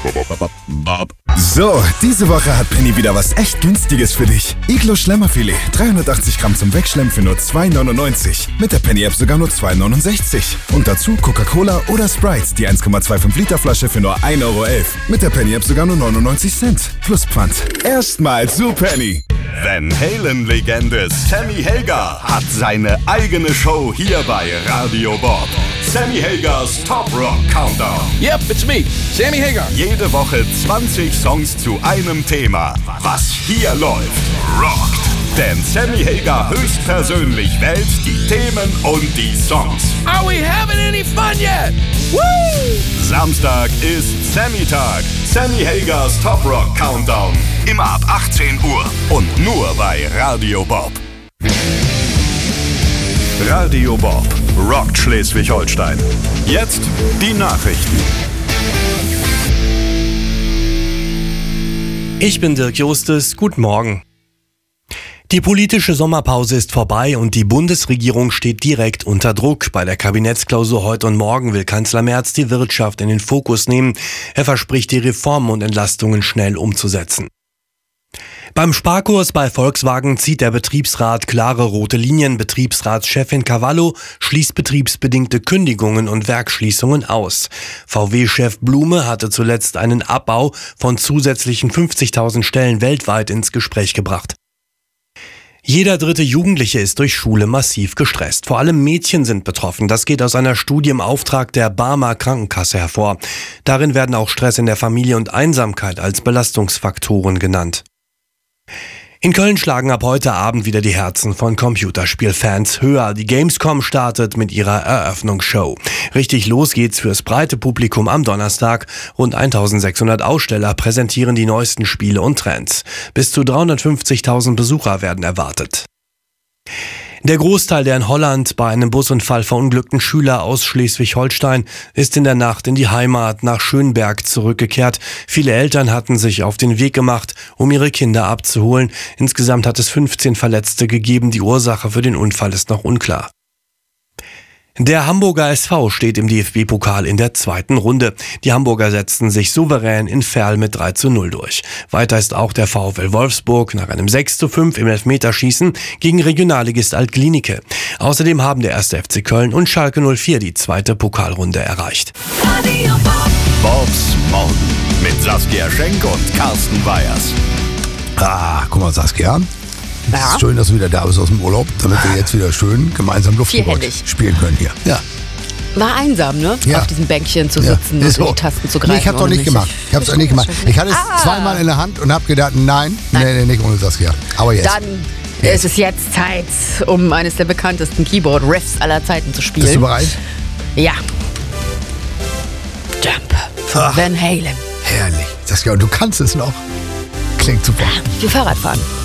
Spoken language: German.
So, diese Woche hat Penny wieder was echt Günstiges für dich. Iglo Schlemmerfilet, 380 Gramm zum Wegschlemmen für nur 2,99. Mit der Penny-App sogar nur 2,69. Und dazu Coca-Cola oder Sprite, die 1,25 Liter Flasche für nur 1,11 Euro. Mit der Penny-App sogar nur 99 Cent. Plus Pfand. Erstmal zu Penny. Van Halen-Legende Sammy Hagar hat seine eigene Show hier bei Radio Bob. Sammy Hagars Top Rock Countdown. Yep, it's me, Sammy Hagar. Jede Woche 20 Songs zu einem Thema. Was hier läuft, rockt. Denn Sammy Hagar höchstpersönlich wählt die Themen und die Songs. Are we having any fun yet? Woo! Samstag ist Sammy-Tag. Sammy Hagars Top Rock Countdown. Immer ab 18 Uhr und nur bei Radio Bob. Radio Bob rockt Schleswig-Holstein. Jetzt die Nachrichten. Ich bin Dirk Justus, guten Morgen. Die politische Sommerpause ist vorbei und die Bundesregierung steht direkt unter Druck. Bei der Kabinettsklausur heute und morgen will Kanzler Merz die Wirtschaft in den Fokus nehmen. Er verspricht, die Reformen und Entlastungen schnell umzusetzen. Beim Sparkurs bei Volkswagen zieht der Betriebsrat klare rote Linien. Betriebsratschefin Cavallo schließt betriebsbedingte Kündigungen und Werksschließungen aus. VW-Chef Blume hatte zuletzt einen Abbau von zusätzlichen 50.000 Stellen weltweit ins Gespräch gebracht. Jeder dritte Jugendliche ist durch Schule massiv gestresst. Vor allem Mädchen sind betroffen. Das geht aus einer Studie im Auftrag der Barmer Krankenkasse hervor. Darin werden auch Stress in der Familie und Einsamkeit als Belastungsfaktoren genannt. In Köln schlagen ab heute Abend wieder die Herzen von Computerspielfans höher. Die Gamescom startet mit ihrer Eröffnungsshow. Richtig los geht's fürs breite Publikum am Donnerstag. Rund 1600 Aussteller präsentieren die neuesten Spiele und Trends. Bis zu 350.000 Besucher werden erwartet. Der Großteil der in Holland bei einem Busunfall verunglückten Schüler aus Schleswig-Holstein ist in der Nacht in die Heimat nach Schönberg zurückgekehrt. Viele Eltern hatten sich auf den Weg gemacht, um ihre Kinder abzuholen. Insgesamt hat es 15 Verletzte gegeben. Die Ursache für den Unfall ist noch unklar. Der Hamburger SV steht im DFB-Pokal in der zweiten Runde. Die Hamburger setzten sich souverän in Verl mit 3:0 durch. Weiter ist auch der VfL Wolfsburg nach einem 6:5 im Elfmeterschießen gegen Regionalligist Alt-Glienicke. Außerdem haben der 1. FC Köln und Schalke 04 die zweite Pokalrunde erreicht. Bobs Morgen mit Saskia Schenk und Carsten Weyers. Guck mal, Saskia. Es Ja. ist schön, dass du wieder da bist aus dem Urlaub, damit wir jetzt wieder schön gemeinsam Luftgeburt Vierhändig. spielen können hier. Ja. War einsam, ne? Ja. Auf diesem Bänkchen zu Ja. sitzen Ist und so. in die Tasten zu greifen. Nee, ich hab's doch ohne nicht mich. gemacht. Ich hab's nicht gemacht. Ich hatte es zweimal in der Hand und hab gedacht, nein, nee, nicht ohne Saskia. Aber jetzt. Dann ist es jetzt Zeit, um eines der bekanntesten Keyboard-Riffs aller Zeiten zu spielen. Bist du bereit? Ja. Jump von Van Halen. Herrlich. Saskia, und du kannst es noch. Klingt super. Wie Fahrradfahren.